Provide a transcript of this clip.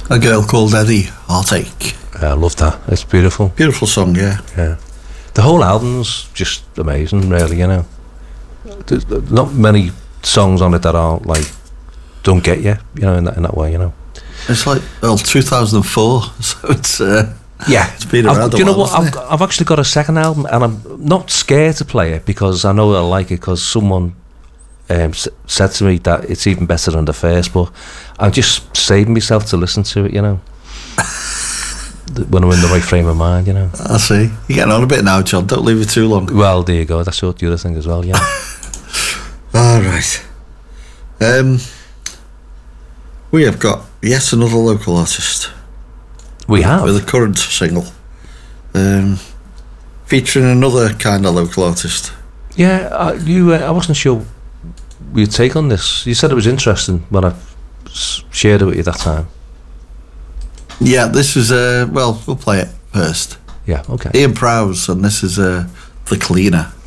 A Girl Called Eddie, Heartache. I love that. It's beautiful. Beautiful song, yeah. The whole album's just amazing, really, you know. There's not many songs on it that are, like, don't get you, you know, in that way, you know. It's like, 2004, so it's... it's been around do you know what? I've actually got a second album, and I'm not scared to play it because I know I like it because someone said to me that it's even better than the first, but I'm just saving myself to listen to it, you know. When I'm in the right frame of mind, you know. I see. You're getting on a bit now, John. Don't leave it too long. Well, there you go. That's the other thing as well, yeah. All right. We have got yet another local artist. We have? With a current single. Featuring another kind of local artist. Yeah, I wasn't sure your take on this. You said it was interesting when I shared it with you that time. Yeah, this is, we'll play it first. Yeah, okay. Ian Prowse, and this is The Cleaner.